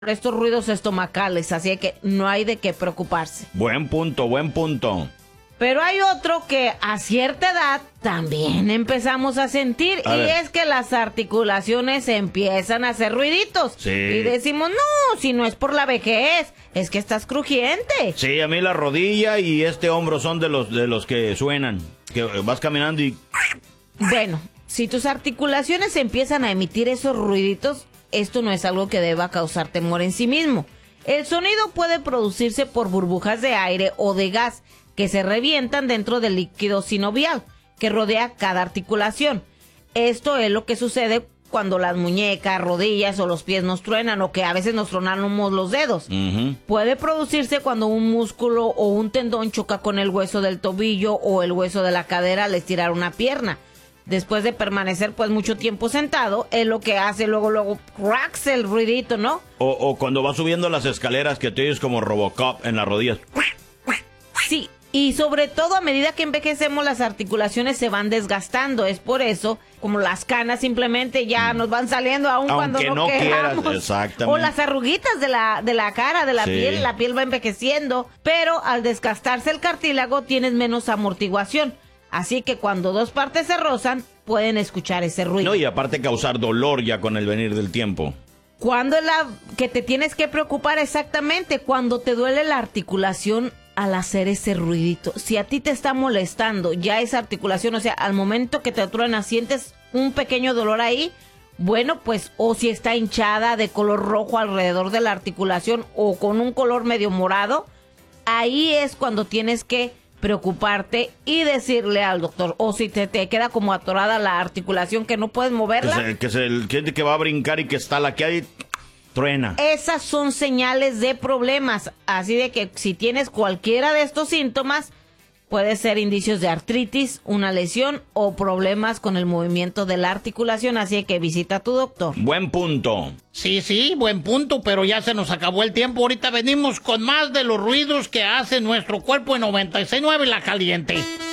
estos ruidos estomacales, así que no hay de qué preocuparse. Buen punto, buen punto. Pero hay otro que a cierta edad también empezamos a sentir, y es que las articulaciones empiezan a hacer ruiditos. Sí. Y decimos, no, si no es por la vejez, es que estás crujiente. Sí, a mí la rodilla y este hombro son de los que suenan, que vas caminando y... Bueno, si tus articulaciones empiezan a emitir esos ruiditos, esto no es algo que deba causar temor en sí mismo. El sonido puede producirse por burbujas de aire o de gas que se revientan dentro del líquido sinovial que rodea cada articulación. Esto es lo que sucede cuando las muñecas, rodillas o los pies nos truenan, o que a veces nos tronamos los dedos. Puede producirse cuando un músculo o un tendón choca con el hueso del tobillo o el hueso de la cadera al estirar una pierna. Después de permanecer pues mucho tiempo sentado, es lo que hace luego cracks el ruidito, ¿no? O cuando vas subiendo las escaleras que te oyes como Robocop en las rodillas. Sí, y sobre todo a medida que envejecemos las articulaciones se van desgastando. Es por eso, como las canas simplemente ya nos van saliendo aunque cuando no queramos. Quieras, exactamente. O las arruguitas de la cara, de la piel, la piel va envejeciendo. Pero al desgastarse el cartílago tienes menos amortiguación. Así que cuando dos partes se rozan, pueden escuchar ese ruido. No, y aparte causar dolor ya con el venir del tiempo. ¿Cuándo es la que te tienes que preocupar exactamente? Cuando te duele la articulación al hacer ese ruidito. Si a ti te está molestando ya esa articulación, o sea, al momento que te truena sientes un pequeño dolor ahí, bueno, pues, o si está hinchada de color rojo alrededor de la articulación o con un color medio morado, ahí es cuando tienes que preocuparte y decirle al doctor. O si te queda como atorada la articulación que no puedes moverla, que va a brincar y que está la que hay, truena. Esas son señales de problemas. Así de que si tienes cualquiera de estos síntomas, puede ser indicios de artritis, una lesión o problemas con el movimiento de la articulación. Así que visita a tu doctor. Buen punto. Sí, buen punto, pero ya se nos acabó el tiempo. Ahorita venimos con más de los ruidos que hace nuestro cuerpo en 96.9 La Caliente.